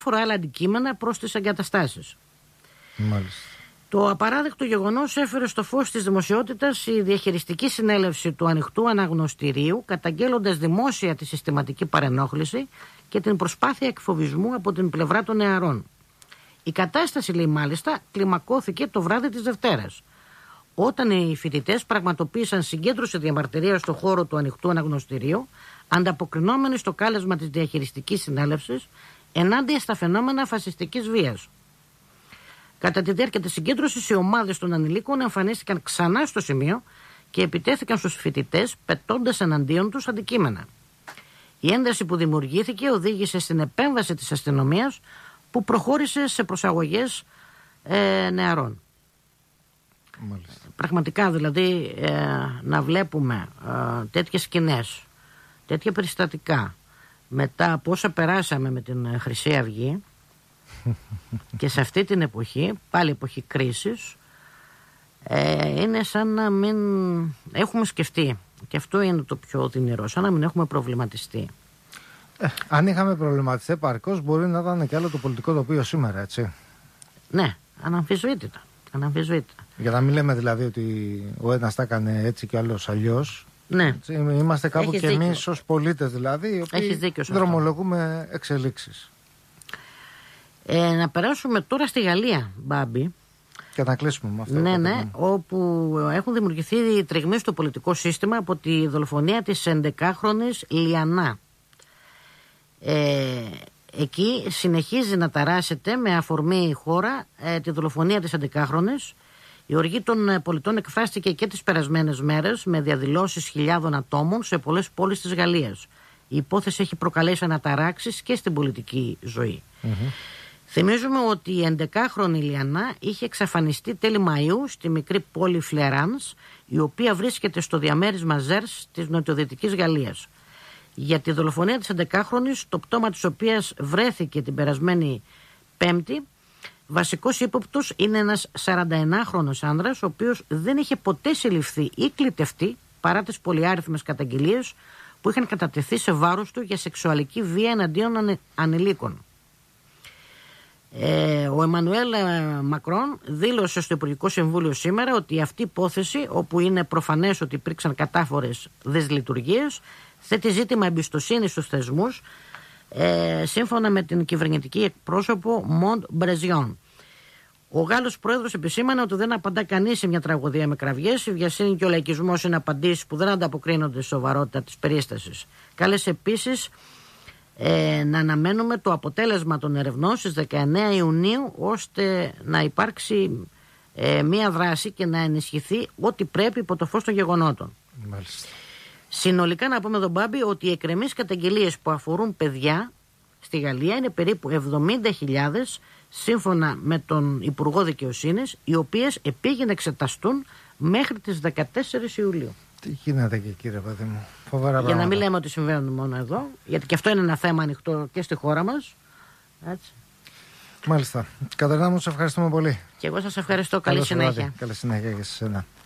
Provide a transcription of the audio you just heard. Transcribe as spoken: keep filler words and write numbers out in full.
διάφορα άλλα αντικείμενα προς τις εγκαταστάσεις. Μάλιστα. Το απαράδεκτο γεγονός έφερε στο φως της δημοσιότητας η διαχειριστική συνέλευση του ανοιχτού αναγνωστηρίου, καταγγέλλοντας δημόσια τη συστηματική παρενόχληση και την προσπάθεια εκφοβισμού από την πλευρά των νεαρών. Η κατάσταση, λέει μάλιστα, κλιμακώθηκε το βράδυ της Δευτέρας, όταν οι φοιτητές πραγματοποίησαν συγκέντρωση διαμαρτυρίας στο χώρο του ανοιχτού αναγνωστηρίου, ανταποκρινόμενοι στο κάλεσμα της διαχειριστικής συνέλευσης ενάντια στα φαινόμενα φασιστικής βίας. Κατά τη διάρκεια της συγκέντρωσης, οι ομάδες των ανηλίκων εμφανίστηκαν ξανά στο σημείο και επιτέθηκαν στους φοιτητές, πετώντας εναντίον τους αντικείμενα. Η ένταση που δημιουργήθηκε οδήγησε στην επέμβαση της αστυνομίας, που προχώρησε σε προσαγωγές ε, νεαρών. Μάλιστα. Πραγματικά δηλαδή ε, να βλέπουμε ε, τέτοιες σκηνές, τέτοια περιστατικά, μετά από όσα περάσαμε με την Χρυσή Αυγή και σε αυτή την εποχή, πάλι εποχή κρίσης, ε, είναι σαν να μην έχουμε σκεφτεί, και αυτό είναι το πιο οδυνηρό, σαν να μην έχουμε προβληματιστεί. Ε, αν είχαμε προβληματιστεί επαρκώς, μπορεί να ήταν και άλλο το πολιτικό τοπίο σήμερα, έτσι. Ναι, αναμφισβήτητα. Αναμφισβήτητα. Για να μην λέμε δηλαδή ότι ο ένας τα έκανε έτσι και ο άλλος αλλιώς. Ναι. Έτσι, είμαστε κάπου Έχεις και δίκιο. εμείς ως πολίτες δηλαδή, οι οποίοι δρομολογούμε εξελίξεις. Ε, να περάσουμε τώρα στη Γαλλία, Μπάμπη. Και να κλείσουμε με αυτό. Ναι, ναι, όπου έχουν δημιουργηθεί τριγμοί στο πολιτικό σύστημα από τη δολοφονία της ενδεκάχρονης Λιανά. Ε, εκεί συνεχίζει να ταράσσεται με αφορμή η χώρα ε, τη δολοφονία της ενδεκάχρονης. Η οργή των πολιτών εκφράστηκε και τις περασμένες μέρες με διαδηλώσεις χιλιάδων ατόμων σε πολλές πόλεις της Γαλλίας. Η υπόθεση έχει προκαλέσει αναταράξεις και στην πολιτική ζωή. Mm-hmm. Θυμίζουμε ότι η ενδεκάχρονη Λιανά είχε εξαφανιστεί τέλη Μαΐου στη μικρή πόλη Φλεράνς, η οποία βρίσκεται στο διαμέρισμα Ζέρς της νοτιοδυτικής Γαλλίας. Για τη δολοφονία της ενδεκάχρονης, το πτώμα της οποίας βρέθηκε την περασμένη Πέμπτη, βασικός ύποπτος είναι ένας σαρανταενάχρονος άνδρας, ο οποίος δεν είχε ποτέ συλληφθεί ή κλητευτεί παρά τις πολυάριθμες καταγγελίες που είχαν κατατεθεί σε βάρος του για σεξουαλική βία εναντίον ανε, ανηλίκων. Ε, ο Εμμανουέλ Μακρόν δήλωσε στο Υπουργικό Συμβούλιο σήμερα ότι αυτή η υπόθεση, όπου είναι προφανές ότι υπήρξαν κατάφορες δυσλειτουργίες, θέτει ζήτημα εμπιστοσύνη στους θεσμούς, ε, σύμφωνα με την κυβερνητική εκπρόσωπο Μοντ Μπρεζιόν. Ο Γάλλος πρόεδρος επισήμανε ότι δεν απαντά κανείς σε μια τραγωδία με κραυγές. Η βιασύνη και ο λαϊκισμός είναι απαντήσεις που δεν ανταποκρίνονται στη σοβαρότητα της περίστασης. Κάλεσε επίσης ε, να αναμένουμε το αποτέλεσμα των ερευνών στις δεκαεννέα Ιουνίου, ώστε να υπάρξει ε, μια δράση και να ενισχυθεί ό,τι πρέπει υπό το φως των γεγονότων. Μάλιστα. Συνολικά να πούμε εδώ, Μπάμπη, ότι οι εκκρεμείς καταγγελίες που αφορούν παιδιά στη Γαλλία είναι περίπου εβδομήντα χιλιάδες, σύμφωνα με τον Υπουργό Δικαιοσύνης, οι οποίες επήγαινε να εξεταστούν μέχρι τις δεκατέσσερις Ιουλίου. Τι γίνεται εκεί, κύριε παιδί μου? Φοβερά Για πράγματα. να μην λέμε ότι συμβαίνουν μόνο εδώ, γιατί και αυτό είναι ένα θέμα ανοιχτό και στη χώρα μας. Έτσι. Μάλιστα. Κατερίνα μου, σε ευχαριστούμε πολύ. Και εγώ σας ευχαριστώ. Καλή συνέχεια. Καλή συνέχεια για εσένα.